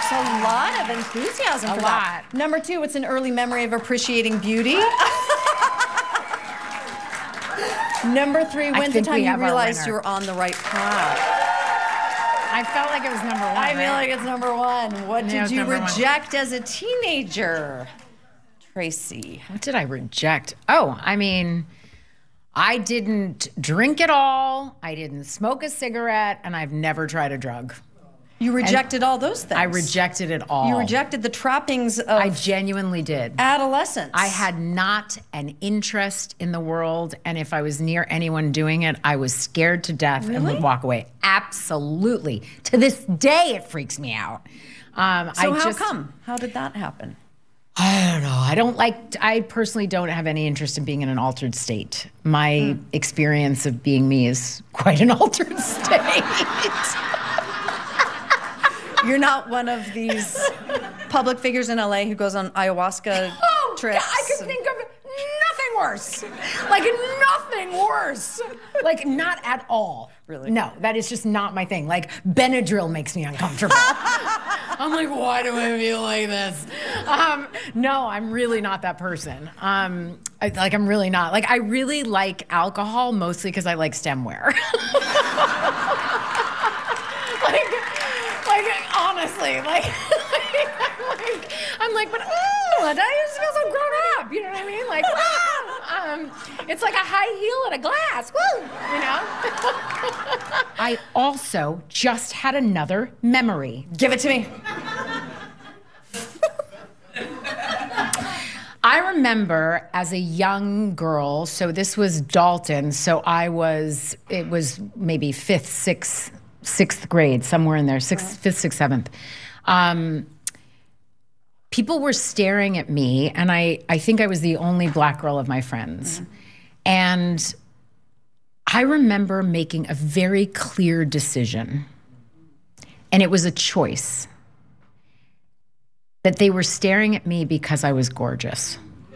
That's a lot of enthusiasm for that. Number 2, it's an early memory of appreciating beauty. Number 3, when's the time you realized you were on the right path? I felt like it was number 1. I feel like it's number 1. What did you reject as a teenager? Tracy. What did I reject? Oh, I mean, I didn't drink at all. I didn't smoke a cigarette, and I've never tried a drug. You rejected all those things. I rejected it all. You rejected the trappings of I genuinely did. Adolescence. I had not an interest in the world, and if I was near anyone doing it, I was scared to death and would walk away. Absolutely. To this day, it freaks me out. So how come? How did that happen? I don't know. I personally don't have any interest in being in an altered state. My experience of being me is quite an altered state. You're not one of these public figures in LA who goes on ayahuasca trips. I could think of nothing worse. Like, nothing worse. Like, not at all. Really? No, that is just not my thing. Like, Benadryl makes me uncomfortable. I'm like, why do I feel like this? No, I'm really not that person. I'm really not. Like, I really like alcohol, mostly because I like stemware. Honestly, I'm like, but I just feel so grown up. You know what I mean? Like, it's like a high heel and a glass. Woo, you know. I also just had another memory. Give it to me. I remember as a young girl. So this was Dalton. So it was maybe sixth grade, somewhere in there, 5th, 6th, 7th. People were staring at me, and I think I was the only black girl of my friends. And I remember making a very clear decision, and it was a choice, that they were staring at me because I was gorgeous.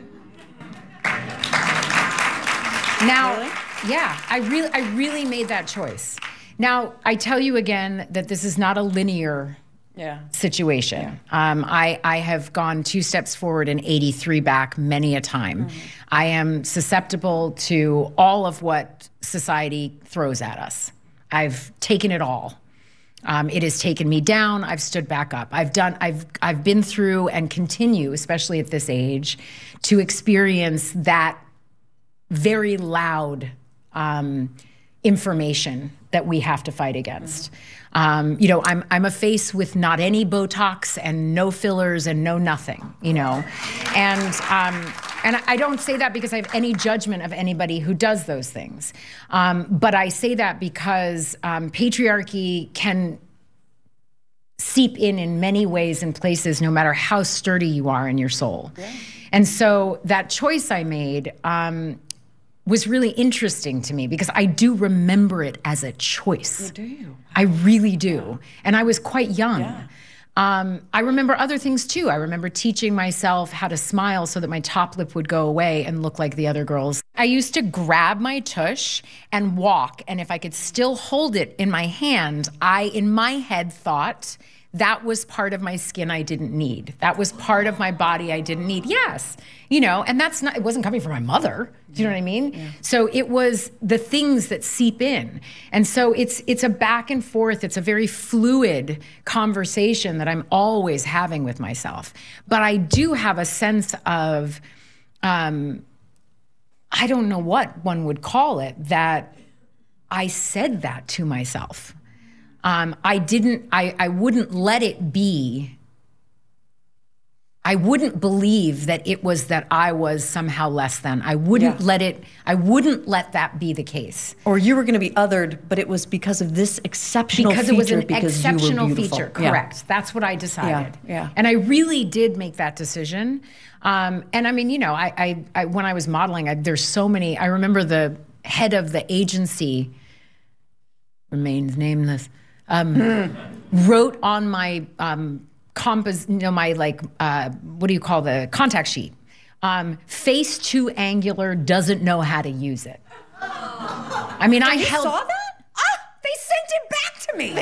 Now, really? Yeah, I really made that choice. Now, I tell you again that this is not a linear situation. Yeah. I have gone 2 steps forward and 83 back many a time. I am susceptible to all of what society throws at us. I've taken it all. It has taken me down. I've stood back up. I've been through and continue, especially at this age, to experience that very loud information that we have to fight against. I'm a face with not any Botox and no fillers and no nothing, And I don't say that because I have any judgment of anybody who does those things. But I say that because patriarchy can seep in many ways and places, no matter how sturdy you are in your soul. Yeah. And so that choice I made was really interesting to me because I do remember it as a choice. Oh, do you? I really do. Yeah. And I was quite young. Yeah. I remember other things too. I remember teaching myself how to smile so that my top lip would go away and look like the other girls. I used to grab my tush and walk, and if I could still hold it in my hand, I, in my head, thought that was part of my skin I didn't need. That was part of my body I didn't need. Yes. And it wasn't coming from my mother. Do you know what I mean? Yeah. So it was the things that seep in. And so it's a back and forth. It's a very fluid conversation that I'm always having with myself. But I do have a sense of, I don't know what one would call it, that I said that to myself. I wouldn't let it be. I wouldn't believe that it was that I was somehow less than. I wouldn't let that be the case. Or you were going to be othered, but it was because of this exceptional feature. Because it was an exceptional feature, correct. Yeah. That's what I decided. Yeah. And I really did make that decision. And I mean, I when I was modeling, there's so many. I remember the head of the agency, remains nameless, wrote on my what do you call the contact sheet? Face too angular, doesn't know how to use it. I mean, You saw that? They sent it back to me.